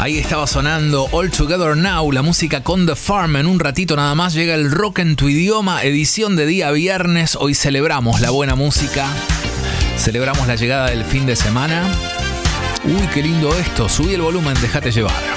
Ahí estaba sonando All Together Now, la música con The Farm. En un ratito nada más llega el Rock en tu idioma, edición de día viernes. Hoy celebramos la buena música, celebramos la llegada del fin de semana. Uy, qué lindo esto. Subí el volumen, déjate llevar.